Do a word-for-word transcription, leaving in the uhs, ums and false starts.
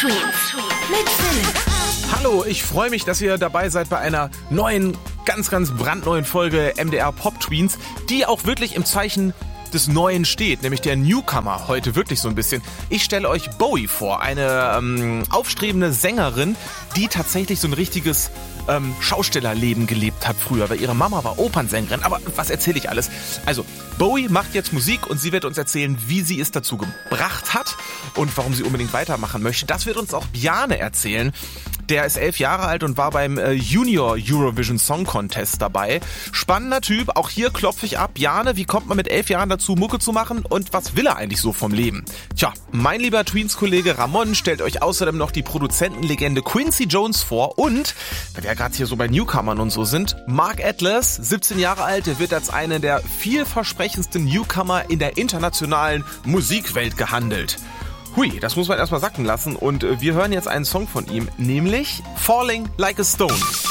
Twins mit Philipp. Hallo, ich freue mich, dass ihr dabei seid bei einer neuen, ganz, ganz brandneuen Folge M D R Pop Tweens, die auch wirklich im Zeichen des Neuen steht, nämlich der Newcomer heute wirklich so ein bisschen. Ich stelle euch Bowie vor, eine ähm, aufstrebende Sängerin, die tatsächlich so ein richtiges ähm, Schaustellerleben gelebt hat früher, weil ihre Mama war Opernsängerin, aber was erzähle ich alles? Also, Bowie macht jetzt Musik und sie wird uns erzählen, wie sie es dazu gebracht hat und warum sie unbedingt weitermachen möchte. Das wird uns auch Bjarne erzählen. Der ist elf Jahre alt und war beim äh, Junior Eurovision Song Contest dabei. Spannender Typ, auch hier klopfe ich ab. Bjarne, wie kommt man mit elf Jahren dazu, Mucke zu machen und was will er eigentlich so vom Leben? Tja, mein lieber Tweens-Kollege Ramon stellt euch außerdem noch die Produzentenlegende Quincy Jones vor und, weil wir ja gerade hier so bei Newcomern und so sind, Mark Atlas, siebzehn Jahre alt, der wird als einer der vielversprechendsten Newcomer in der internationalen Musikwelt gehandelt. Hui, das muss man erstmal sacken lassen und wir hören jetzt einen Song von ihm, nämlich Falling Like a Stone.